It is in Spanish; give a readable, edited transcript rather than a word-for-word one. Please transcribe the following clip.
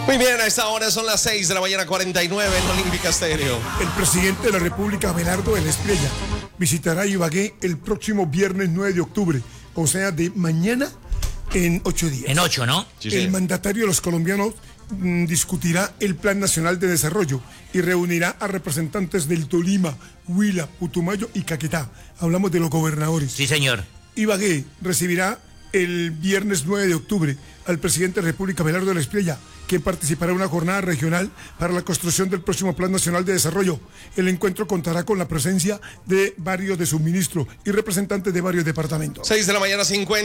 Muy bien, a esta hora son las 6 de la mañana 49 en Olímpica Estéreo. El presidente de la República, Abelardo de la Espriella, visitará Ibagué el próximo viernes 9 de octubre, o sea, de mañana en 8 días. En 8, ¿no? Sí, El sí. mandatario de los colombianos discutirá el Plan Nacional de Desarrollo y reunirá a representantes del Tolima, Huila, Putumayo y Caquetá. Hablamos de los gobernadores. Sí, señor. Ibagué recibirá el viernes 9 de octubre al presidente de la República, Abelardo de la Espriella, quien participará en una jornada regional para la construcción del próximo Plan Nacional de Desarrollo. El encuentro contará con la presencia de varios de sus ministros y representantes de varios departamentos. 6 de la mañana 50.